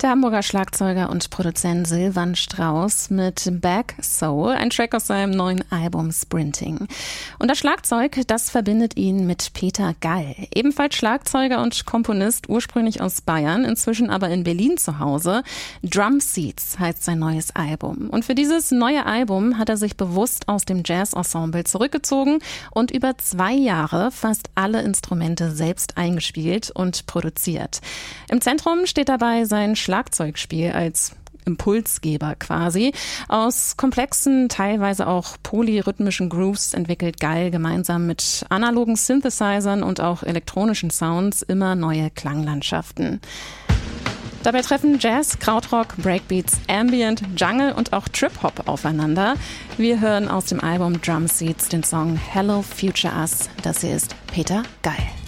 der Hamburger Schlagzeuger und Produzent Silvan Strauss mit Back Soul, ein Track aus seinem neuen Album Sprinting. Und das Schlagzeug, das verbindet ihn mit Peter Gall, ebenfalls Schlagzeuger und Komponist, ursprünglich aus Bayern, inzwischen aber in Berlin zu Hause. Drum Seats heißt sein neues Album. Und für dieses neue Album hat er sich bewusst aus dem Jazz-Ensemble zurückgezogen und über 2 Jahre fast alle Instrumente selbst eingespielt und produziert. Im Zentrum steht dabei sein Schlagzeugspiel als Impulsgeber quasi. Aus komplexen, teilweise auch polyrhythmischen Grooves entwickelt Gall gemeinsam mit analogen Synthesizern und auch elektronischen Sounds immer neue Klanglandschaften. Dabei treffen Jazz, Krautrock, Breakbeats, Ambient, Jungle und auch Trip-Hop aufeinander. Wir hören aus dem Album Drum Seats den Song Hello Future Us. Das hier ist Peter Gall.